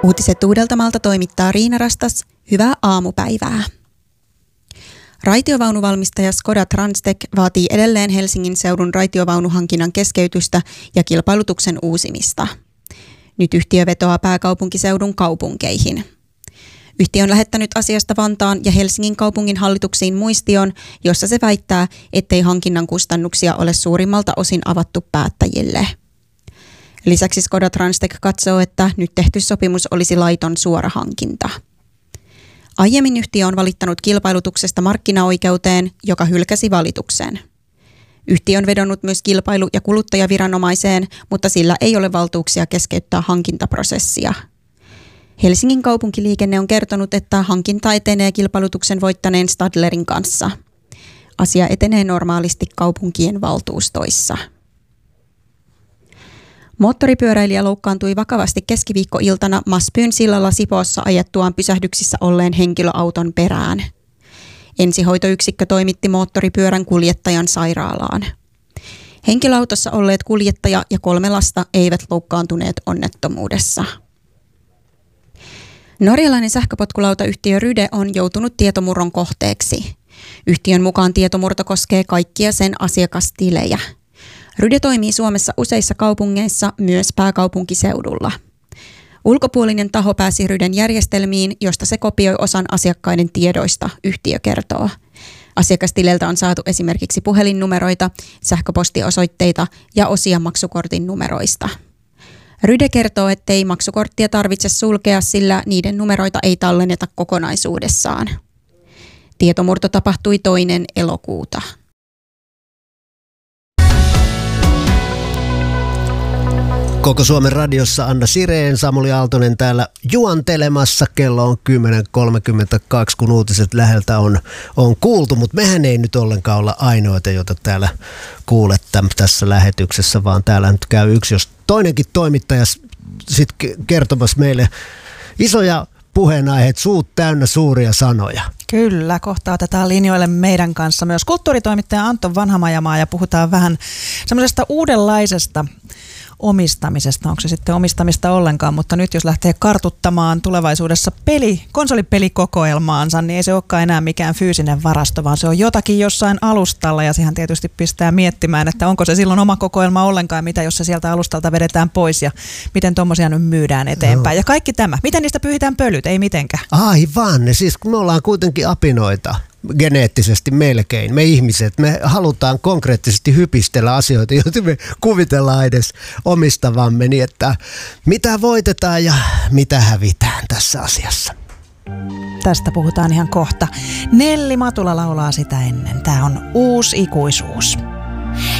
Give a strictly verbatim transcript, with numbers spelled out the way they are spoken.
Uutiset Uudeltamaalta toimittaa Riina Rastas. Hyvää aamupäivää. Raitiovaunuvalmistaja Skoda Transtech vaatii edelleen Helsingin seudun raitiovaunuhankinnan keskeytystä ja kilpailutuksen uusimista. Nyt yhtiö vetoaa pääkaupunkiseudun kaupunkeihin. Yhtiö on lähettänyt asiasta Vantaan ja Helsingin kaupungin hallituksiin muistion, jossa se väittää, ettei hankinnan kustannuksia ole suurimmalta osin avattu päättäjille. Lisäksi Skoda Transtech katsoo, että nyt tehty sopimus olisi laiton suorahankinta. Aiemmin yhtiö on valittanut kilpailutuksesta markkinaoikeuteen, joka hylkäsi valituksen. Yhtiö on vedonnut myös kilpailu- ja kuluttajaviranomaiseen, mutta sillä ei ole valtuuksia keskeyttää hankintaprosessia. Helsingin kaupunkiliikenne on kertonut, että hankinta etenee kilpailutuksen voittaneen Stadlerin kanssa. Asia etenee normaalisti kaupunkien valtuustoissa. Moottoripyöräilijä loukkaantui vakavasti keskiviikkoiltana Maspyyn sillalla Sipoossa ajettuaan pysähdyksissä olleen henkilöauton perään. Ensihoitoyksikkö toimitti moottoripyörän kuljettajan sairaalaan. Henkilöautossa olleet kuljettaja ja kolme lasta eivät loukkaantuneet onnettomuudessa. Norjalainen sähköpotkulautayhtiö Ryde on joutunut tietomurron kohteeksi. Yhtiön mukaan tietomurto koskee kaikkia sen asiakastilejä. Ryde toimii Suomessa useissa kaupungeissa, myös pääkaupunkiseudulla. Ulkopuolinen taho pääsi Ryden järjestelmiin, josta se kopioi osan asiakkaiden tiedoista, yhtiö kertoo. Asiakastileltä on saatu esimerkiksi puhelinnumeroita, sähköpostiosoitteita ja osia maksukortin numeroista. Ryde kertoo, ettei maksukorttia tarvitse sulkea, sillä niiden numeroita ei tallenneta kokonaisuudessaan. Tietomurto tapahtui toinen elokuuta. Koko Suomen radiossa Anna Sireen, Samuli Aaltonen täällä juontelemassa. Kello on kymmenen kolmekymmentäkaksi, kun uutiset läheltä on, on kuultu, mutta mehän ei nyt ollenkaan olla ainoita, joita täällä kuulette tässä lähetyksessä, vaan täällä nyt käy yksi, jos toinenkin toimittaja sitten kertomassa meille isoja puheenaiheet, suut täynnä suuria sanoja. Kyllä, kohta otetaan linjoille meidän kanssa myös kulttuuritoimittaja Anton Vanhamajamaa ja puhutaan vähän semmoisesta uudenlaisesta omistamisesta, onko se sitten omistamista ollenkaan, mutta nyt jos lähtee kartuttamaan tulevaisuudessa peli, konsolipelikokoelmaansa, niin ei se olekaan enää mikään fyysinen varasto, vaan se on jotakin jossain alustalla ja sehän tietysti pistää miettimään, että onko se silloin oma kokoelma ollenkaan ja mitä jos se sieltä alustalta vedetään pois ja miten tommosia nyt myydään eteenpäin. No. Ja kaikki tämä, miten niistä pyyhitään pölyt, ei mitenkään. Aivan, ne siis me ollaan kuitenkin apinoita. Geneettisesti melkein. Me ihmiset, me halutaan konkreettisesti hypistellä asioita, joita me kuvitellaan edes omistavamme, niin että mitä voitetaan ja mitä hävitään tässä asiassa. Tästä puhutaan ihan kohta. Nelli Matula laulaa sitä ennen. Tämä on Uusi ikuisuus.